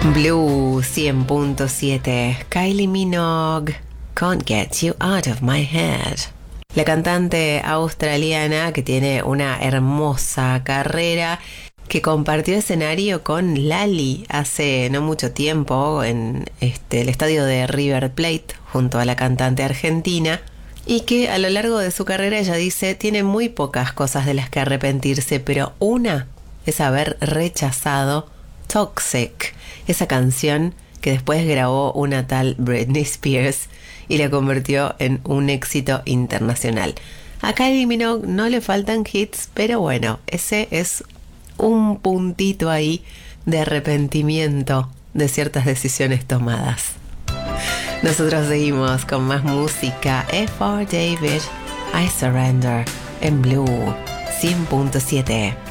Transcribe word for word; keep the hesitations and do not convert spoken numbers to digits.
Blue cien punto siete. Kylie Minogue, Can't Get You Out of My Head. La cantante australiana que tiene una hermosa carrera, que compartió escenario con Lali hace no mucho tiempo en este, el estadio de River Plate junto a la cantante argentina, y que a lo largo de su carrera, ella dice, tiene muy pocas cosas de las que arrepentirse, pero una es haber rechazado Toxic, esa canción que después grabó una tal Britney Spears y la convirtió en un éxito internacional. A Kylie Minogue no le faltan hits, pero bueno, ese es un puntito ahí de arrepentimiento de ciertas decisiones tomadas. Nosotros seguimos con más música. F R David, I Surrender, en Blue cien punto siete.